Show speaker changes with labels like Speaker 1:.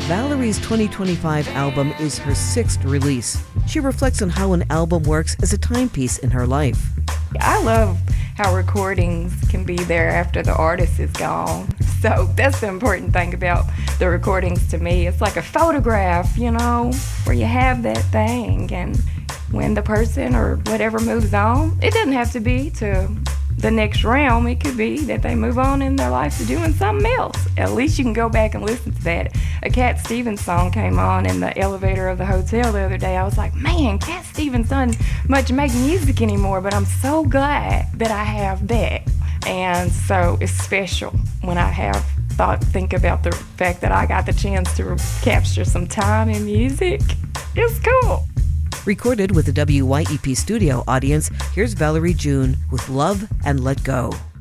Speaker 1: Valerie's 2025 album is her sixth release. She reflects on how an album works as a timepiece in her life.
Speaker 2: I love how recordings can be there after the artist is gone. So that's the important thing about the recordings to me. It's like a photograph, where you have that thing, and when the person or whatever moves on, it doesn't have to be to the next realm. It could be that they move on in their life to doing something else. At least you can go back and listen to that. A Cat Stevens song came on in the elevator of the hotel the other day. I was like, man, Cat Stevens doesn't much make music anymore, but I'm so glad that I have that. And so it's special when I think about the fact that I got the chance to capture some time in music. It's cool.
Speaker 1: Recorded with the WYEP studio audience, here's Valerie June with Love and Let Go.